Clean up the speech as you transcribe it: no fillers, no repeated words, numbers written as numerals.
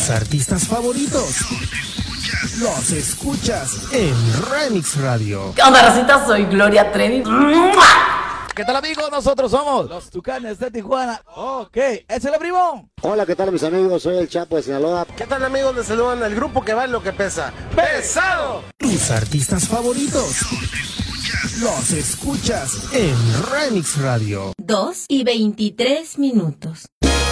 Tus artistas favoritos los escuchas en Remix Radio. ¿Qué onda, racita? Soy Gloria Trevi. ¿Qué tal, amigos? Nosotros somos los Tucanes de Tijuana. Ok, ¡es el primo! Hola, ¿qué tal, mis amigos? Soy el Chapo de Sinaloa. ¿Qué tal, amigos? Les saludan el grupo que va en lo que pesa. ¡Pesado! Tus artistas favoritos los escuchas en Remix Radio. 2:23.